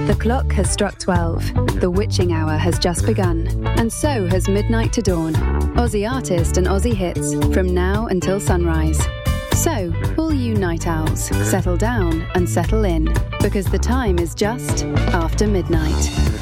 The clock has struck 12. The witching hour has just begun. And so has Midnight to Dawn. Aussie artist and Aussie hits from now until sunrise. So, all you night owls, settle down and settle in, because the time is just after midnight.